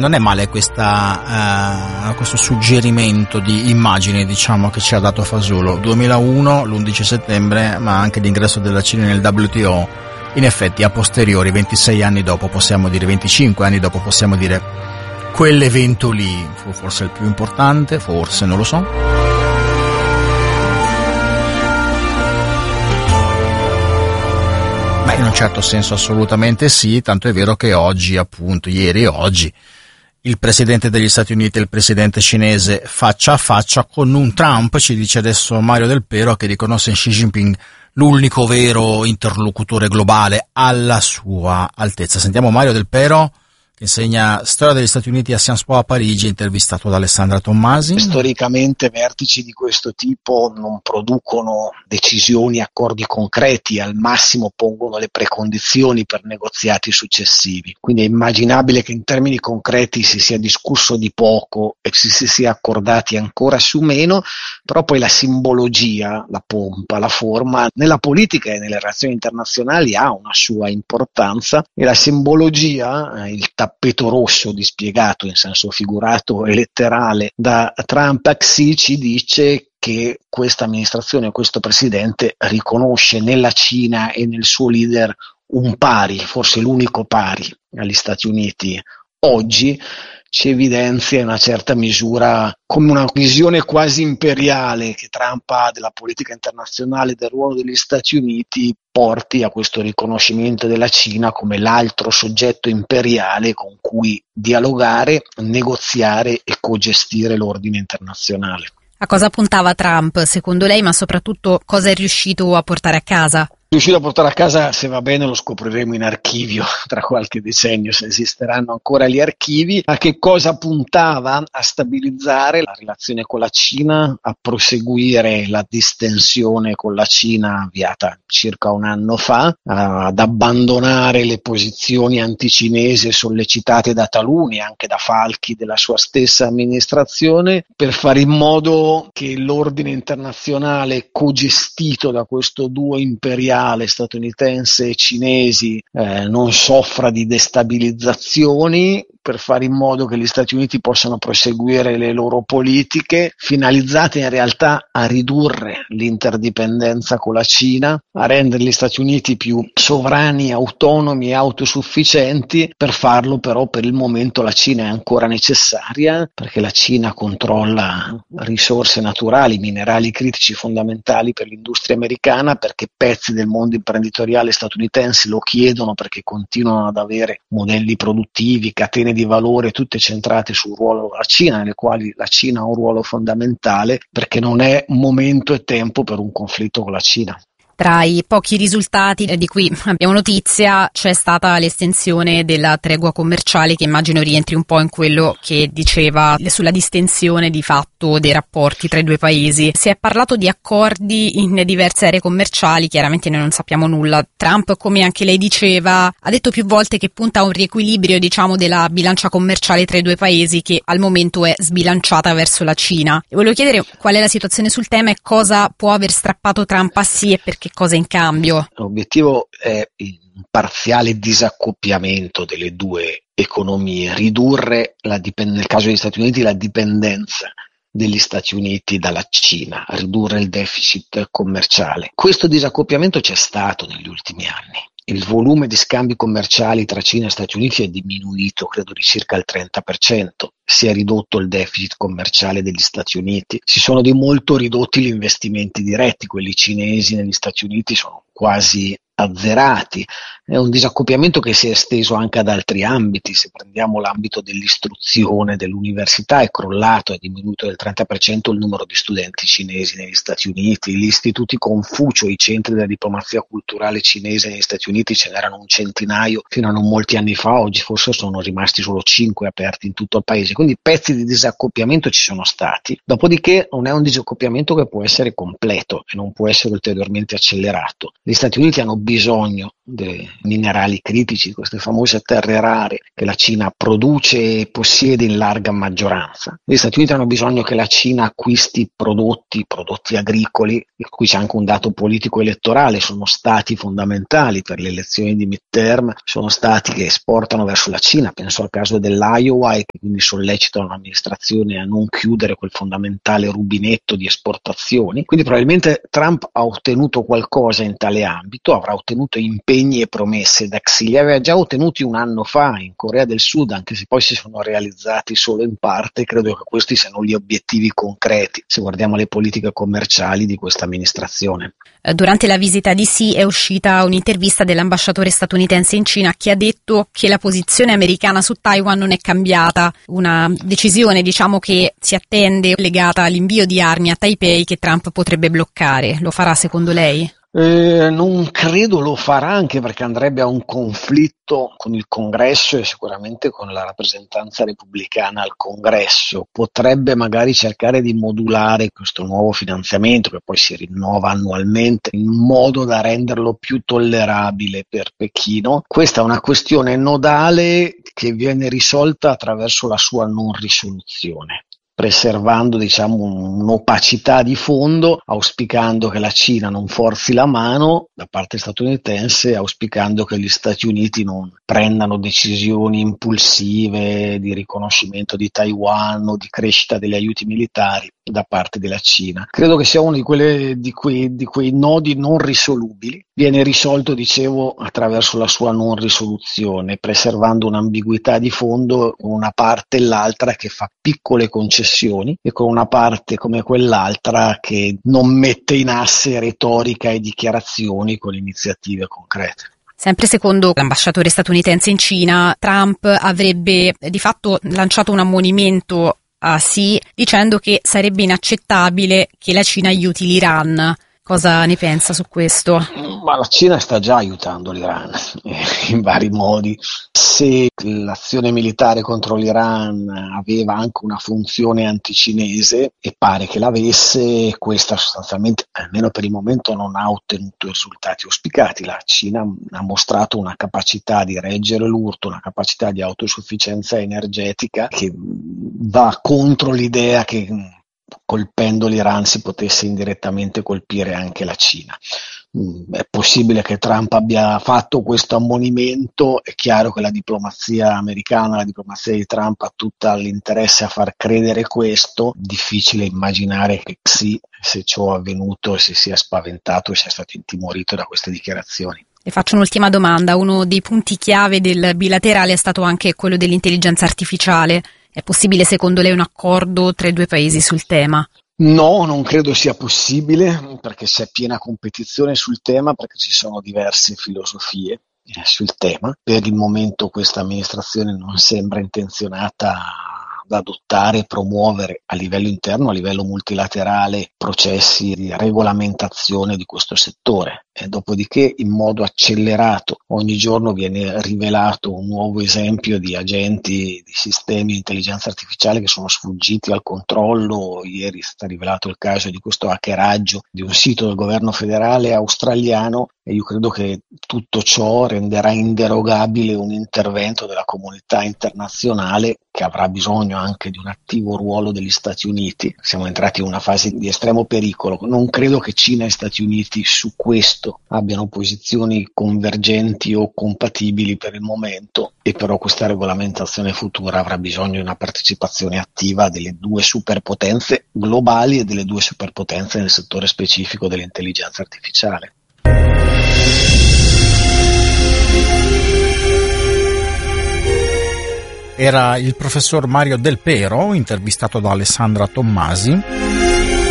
Non è male questo suggerimento di immagine, diciamo, che ci ha dato Fasulo. 2001, l'11 settembre, ma anche l'ingresso della Cina nel WTO. In effetti, a posteriori, 26 anni dopo, possiamo dire, 25 anni dopo, possiamo dire, quell'evento lì fu forse il più importante, forse, non lo so. In un certo senso assolutamente sì, tanto è vero che oggi, appunto, ieri e oggi, il presidente degli Stati Uniti e il presidente cinese faccia a faccia con un Trump, ci dice adesso Mario Del Pero, che riconosce Xi Jinping l'unico vero interlocutore globale alla sua altezza. Sentiamo Mario Del Pero, che insegna storia degli Stati Uniti a Sciences Po a Parigi, intervistato da Alessandra Tommasi. Storicamente vertici di questo tipo non producono decisioni, accordi concreti, al massimo pongono le precondizioni per negoziati successivi. Quindi è immaginabile che in termini concreti si sia discusso di poco e si sia accordati ancora su meno, però poi la simbologia, la pompa, la forma nella politica e nelle relazioni internazionali ha una sua importanza, e la simbologia, il tappeto rosso dispiegato in senso figurato e letterale da Trump a Xi, ci dice che questa amministrazione, questo presidente riconosce nella Cina e nel suo leader un pari, forse l'unico pari agli Stati Uniti. Oggi ci evidenzia in una certa misura come una visione quasi imperiale che Trump ha della politica internazionale, del ruolo degli Stati Uniti, porti a questo riconoscimento della Cina come l'altro soggetto imperiale con cui dialogare, negoziare e cogestire l'ordine internazionale. A cosa puntava Trump, secondo lei, ma soprattutto cosa è riuscito a portare a casa? Riuscito a portare a casa, se va bene, lo scopriremo in archivio tra qualche decennio, se esisteranno ancora gli archivi. A che cosa puntava? A stabilizzare la relazione con la Cina, a proseguire la distensione con la Cina avviata circa un anno fa, ad abbandonare le posizioni anticinesi sollecitate da taluni, anche da falchi della sua stessa amministrazione, per fare in modo che l'ordine internazionale cogestito da questo duo imperiale statunitense e cinesi non soffra di destabilizzazioni, per fare in modo che gli Stati Uniti possano proseguire le loro politiche finalizzate in realtà a ridurre l'interdipendenza con la Cina, a rendere gli Stati Uniti più sovrani, autonomi e autosufficienti. Per farlo però per il momento la Cina è ancora necessaria, perché la Cina controlla risorse naturali, minerali critici fondamentali per l'industria americana, perché pezzi del mondo imprenditoriale statunitense lo chiedono, perché continuano ad avere modelli produttivi, catene di valore tutte centrate sul ruolo della Cina, nelle quali la Cina ha un ruolo fondamentale, perché non è momento e tempo per un conflitto con la Cina. Tra i pochi risultati di cui abbiamo notizia c'è stata l'estensione della tregua commerciale, che immagino rientri un po' in quello che diceva sulla distensione di fatto dei rapporti tra i due paesi. Si è parlato di accordi in diverse aree commerciali, chiaramente noi non sappiamo nulla. Trump, come anche lei diceva, ha detto più volte che punta a un riequilibrio, diciamo, della bilancia commerciale tra i due paesi, che al momento è sbilanciata verso la Cina. E volevo chiedere qual è la situazione sul tema e cosa può aver strappato Trump a Xi e perché cosa in cambio. L'obiettivo è un parziale disaccoppiamento delle due economie, ridurre nel caso degli Stati Uniti la dipendenza degli Stati Uniti dalla Cina, ridurre il deficit commerciale. Questo disaccoppiamento c'è stato negli ultimi anni. Il volume di scambi commerciali tra Cina e Stati Uniti è diminuito, credo di circa il 30%. Si è ridotto il deficit commerciale degli Stati Uniti. Si sono di molto ridotti gli investimenti diretti, quelli cinesi negli Stati Uniti sono quasi azzerati. È un disaccoppiamento che si è esteso anche ad altri ambiti. Se prendiamo l'ambito dell'istruzione, dell'università, è crollato, è diminuito del 30% il numero di studenti cinesi negli Stati Uniti. Gli istituti Confucio, i centri della diplomazia culturale cinese negli Stati Uniti, ce n'erano un centinaio fino a non molti anni fa, oggi forse sono rimasti solo 5 aperti in tutto il paese. Quindi pezzi di disaccoppiamento ci sono stati. Dopodiché non è un disaccoppiamento che può essere completo e non può essere ulteriormente accelerato. Gli Stati Uniti hanno bisogno dei minerali critici, queste famose terre rare che la Cina produce e possiede in larga maggioranza. Gli Stati Uniti hanno bisogno che la Cina acquisti prodotti agricoli, in cui c'è anche un dato politico elettorale, sono stati fondamentali per le elezioni di midterm, sono stati che esportano verso la Cina, penso al caso dell'Iowa, e che quindi sollecitano l'amministrazione a non chiudere quel fondamentale rubinetto di esportazioni. Quindi probabilmente Trump ha ottenuto qualcosa in tale ambito, avrà ottenuto impegni e promesse da Xi, li aveva già ottenuti un anno fa in Corea del Sud, anche se poi si sono realizzati solo in parte. Credo che questi siano gli obiettivi concreti, se guardiamo le politiche commerciali di questa amministrazione. Durante la visita di Xi è uscita un'intervista dell'ambasciatore statunitense in Cina che ha detto che la posizione americana su Taiwan non è cambiata, una decisione che si attende legata all'invio di armi a Taipei che Trump potrebbe bloccare. Lo farà secondo lei? Non credo lo farà, anche perché andrebbe a un conflitto con il Congresso e sicuramente con la rappresentanza repubblicana al Congresso. Potrebbe magari cercare di modulare questo nuovo finanziamento, che poi si rinnova annualmente, in modo da renderlo più tollerabile per Pechino. Questa è una questione nodale che viene risolta attraverso la sua non risoluzione, preservando un'opacità di fondo, auspicando che la Cina non forzi la mano da parte statunitense, auspicando che gli Stati Uniti non prendano decisioni impulsive di riconoscimento di Taiwan o di crescita degli aiuti militari da parte della Cina. Credo che sia uno di quei nodi non risolubili. Viene risolto, attraverso la sua non risoluzione, preservando un'ambiguità di fondo con una parte e l'altra che fa piccole concessioni e con una parte come quell'altra che non mette in asse retorica e dichiarazioni con iniziative concrete. Sempre secondo l'ambasciatore statunitense in Cina, Trump avrebbe di fatto lanciato un ammonimento a Xi dicendo che sarebbe inaccettabile che la Cina aiuti l'Iran. Cosa ne pensa su questo? Ma la Cina sta già aiutando l'Iran in vari modi. Se l'azione militare contro l'Iran aveva anche una funzione anticinese, e pare che l'avesse, questa sostanzialmente, almeno per il momento, non ha ottenuto i risultati auspicati. La Cina ha mostrato una capacità di reggere l'urto, una capacità di autosufficienza energetica che va contro l'idea che colpendo l'Iran si potesse indirettamente colpire anche la Cina. È possibile che Trump abbia fatto questo ammonimento, è chiaro che la diplomazia americana, la diplomazia di Trump ha tutta l'interesse a far credere questo. Difficile immaginare che Xi, se ciò è avvenuto, si sia spaventato e sia stato intimorito da queste dichiarazioni. Le faccio un'ultima domanda. Uno dei punti chiave del bilaterale è stato anche quello dell'intelligenza artificiale. È possibile secondo lei un accordo tra i due paesi sul tema? No, non credo sia possibile, perché c'è piena competizione sul tema, perché ci sono diverse filosofie sul tema. Per il momento questa amministrazione non sembra intenzionata ad adottare e promuovere a livello interno, a livello multilaterale, processi di regolamentazione di questo settore. E dopodiché, in modo accelerato, ogni giorno viene rivelato un nuovo esempio di agenti di sistemi di intelligenza artificiale che sono sfuggiti al controllo. Ieri è stato rivelato il caso di questo hackeraggio di un sito del governo federale australiano, e io credo che tutto ciò renderà inderogabile un intervento della comunità internazionale, che avrà bisogno anche di un attivo ruolo degli Stati Uniti. Siamo entrati in una fase di estremo pericolo. Non credo che Cina e Stati Uniti su questo abbiano posizioni convergenti o compatibili per il momento, e però questa regolamentazione futura avrà bisogno di una partecipazione attiva delle due superpotenze globali e delle due superpotenze nel settore specifico dell'intelligenza artificiale. Era il professor Mario Del Pero, intervistato da Alessandra Tommasi.